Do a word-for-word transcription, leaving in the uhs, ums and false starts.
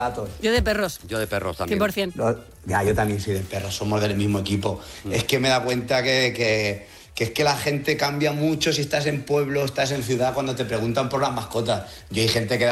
Gatos. Yo de perros. Yo de perros también. cien por ciento. Los- Ya, yo también soy de perros, somos del mismo equipo. Mm. Es que me da cuenta que, que, que es que la gente cambia mucho si estás en pueblo, estás en ciudad, cuando te preguntan por las mascotas. Yo hay gente que